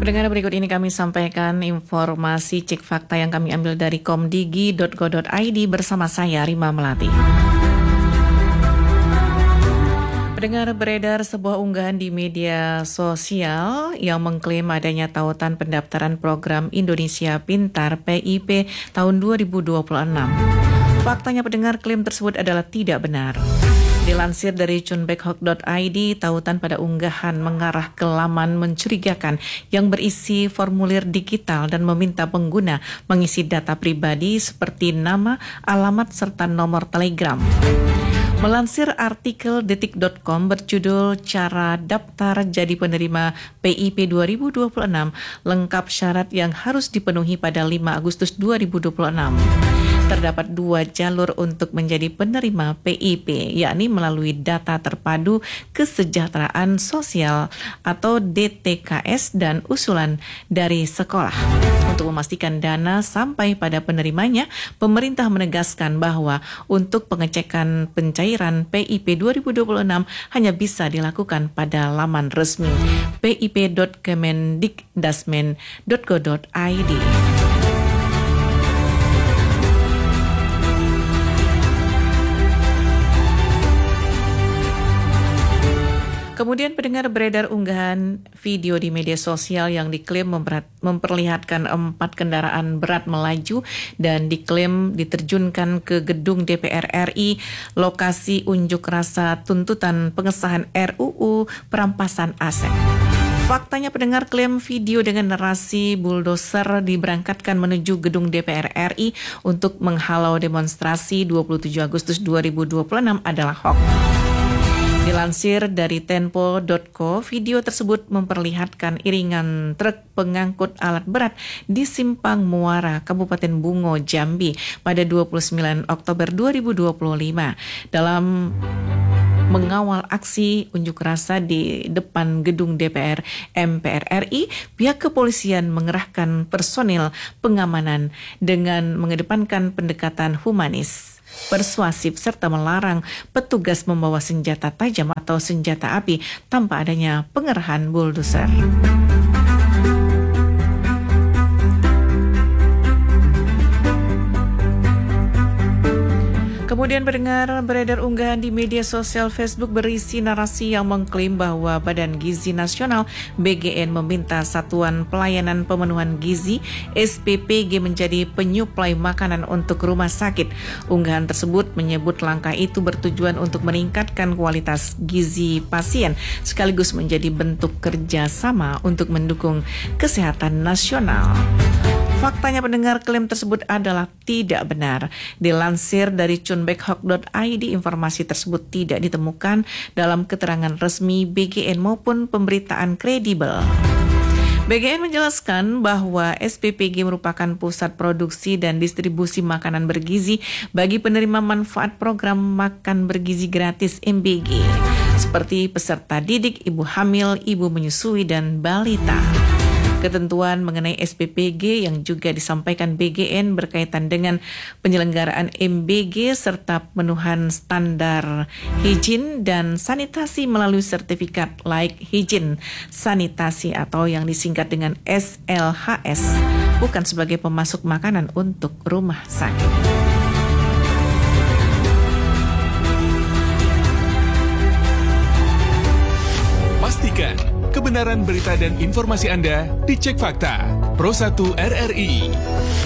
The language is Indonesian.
Pendengar, berikut ini kami sampaikan informasi cek fakta yang kami ambil dari komdigi.go.id bersama saya, Rima Melati. Pendengar, beredar sebuah unggahan di media sosial yang mengklaim adanya tautan pendaftaran program Indonesia Pintar PIP tahun 2026. Faktanya, pendengar, klaim tersebut adalah tidak benar. Dilansir dari chunbekhock.id, tautan pada unggahan mengarah ke laman mencurigakan yang berisi formulir digital dan meminta pengguna mengisi data pribadi seperti nama, alamat, serta nomor telegram. Melansir artikel detik.com berjudul Cara Daftar Jadi Penerima PIP 2026, lengkap syarat yang harus dipenuhi pada 5 Agustus 2026. Terdapat 2 jalur untuk menjadi penerima PIP, yakni melalui Data Terpadu Kesejahteraan Sosial atau DTKS dan usulan dari sekolah. Untuk memastikan dana sampai pada penerimanya, pemerintah menegaskan bahwa untuk pengecekan pencairan PIP 2026 hanya bisa dilakukan pada laman resmi pip.kemendikdasmen.go.id. Kemudian, pendengar, beredar unggahan video di media sosial yang diklaim memperlihatkan 4 kendaraan berat melaju dan diklaim diterjunkan ke gedung DPR RI, lokasi unjuk rasa tuntutan pengesahan RUU perampasan aset. Faktanya, pendengar, klaim video dengan narasi bulldozer diberangkatkan menuju gedung DPR RI untuk menghalau demonstrasi 27 Agustus 2026 adalah hoax. Dilansir dari tempo.co, video tersebut memperlihatkan iringan truk pengangkut alat berat di Simpang Muara, Kabupaten Bungo, Jambi pada 29 Oktober 2025. Dalam mengawal aksi unjuk rasa di depan gedung DPR MPR RI, pihak kepolisian mengerahkan personil pengamanan dengan mengedepankan pendekatan humanis, persuasif, serta melarang petugas membawa senjata tajam atau senjata api tanpa adanya pengerahan bulldozer. Kemudian, pendengar, beredar unggahan di media sosial Facebook berisi narasi yang mengklaim bahwa Badan Gizi Nasional BGN meminta Satuan Pelayanan Pemenuhan Gizi SPPG menjadi penyuplai makanan untuk rumah sakit. Unggahan tersebut menyebut langkah itu bertujuan untuk meningkatkan kualitas gizi pasien sekaligus menjadi bentuk kerjasama untuk mendukung kesehatan nasional. Faktanya, pendengar, klaim tersebut adalah tidak benar. Dilansir dari chunbekhock.id, informasi tersebut tidak ditemukan dalam keterangan resmi BGN maupun pemberitaan kredibel. BGN menjelaskan bahwa SPPG merupakan pusat produksi dan distribusi makanan bergizi bagi penerima manfaat program makan bergizi gratis MBG, seperti peserta didik, ibu hamil, ibu menyusui, dan balita. Ketentuan mengenai SPPG yang juga disampaikan BGN berkaitan dengan penyelenggaraan MBG serta pemenuhan standar higien dan sanitasi melalui sertifikat layak higien sanitasi atau yang disingkat dengan SLHS, bukan sebagai pemasok makanan untuk rumah sakit. Pastikan kebenaran berita dan informasi Anda dicek fakta. Pro 1 RRI.